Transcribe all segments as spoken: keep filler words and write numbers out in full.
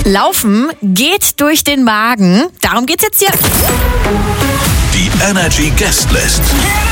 Laufen geht durch den Magen. Darum geht's jetzt hier. Die Energy Guestlist.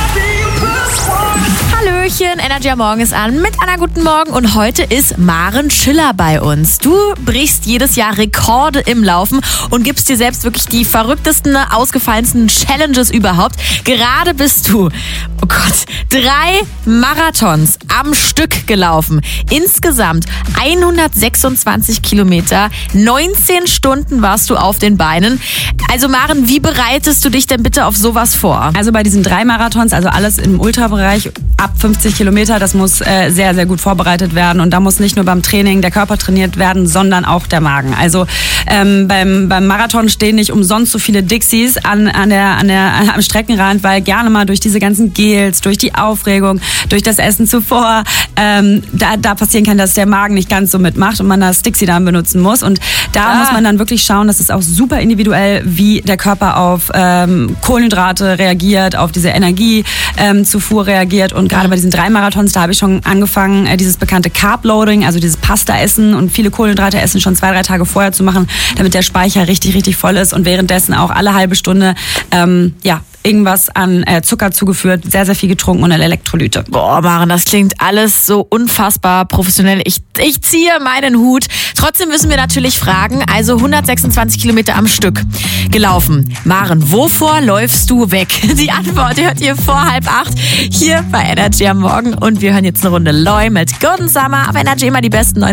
Hallöchen, Energy am Morgen ist an mit Anna, guten Morgen. Und heute ist Maren Schiller bei uns. Du brichst jedes Jahr Rekorde im Laufen und gibst dir selbst wirklich die verrücktesten, ausgefallensten Challenges überhaupt. Gerade bist du, oh Gott, drei Marathons am Stück gelaufen. Insgesamt hundertsechsundzwanzig Kilometer, neunzehn Stunden warst du auf den Beinen. Also Maren, wie bereitest du dich denn bitte auf sowas vor? Also bei diesen drei Marathons, also alles im Ultrabereich, ab fünfzig Kilometer, das muss äh, sehr, sehr gut vorbereitet werden. Und da muss nicht nur beim Training der Körper trainiert werden, sondern auch der Magen. Also ähm, beim, beim Marathon stehen nicht umsonst so viele Dixies an, an der, an der, am Streckenrand, weil gerne mal durch diese ganzen Gels, durch die Aufregung, durch das Essen zuvor, ähm, da, da passieren kann, dass der Magen nicht ganz so mitmacht und man das Dixie dann benutzen muss. Und da ah. muss man dann wirklich schauen, das ist auch super individuell, wie der Körper auf ähm, Kohlenhydrate reagiert, auf diese Energiezufuhr ähm, reagiert. Und gerade bei diesen drei Marathons, da habe ich schon angefangen, äh, dieses bekannte Carb-Loading, also dieses Pasta-Essen und viele Kohlenhydrate essen schon zwei, drei Tage vorher zu machen, damit der Speicher richtig, richtig voll ist und währenddessen auch alle halbe Stunde ähm, ja, irgendwas an äh, Zucker zugeführt, sehr, sehr viel getrunken und Elektrolyte. Boah, Maren, das klingt alles so unfassbar professionell. Ich, ich ziehe meinen Hut. Trotzdem müssen wir natürlich fragen, also hundertsechsundzwanzig Kilometer am Stück gelaufen. Maren, wovor läufst du weg? Die Antwort hört ihr vor halb acht hier bei Energy am Morgen. Und wir hören jetzt eine Runde Loy mit Golden Summer. Auf Energy immer die besten neuen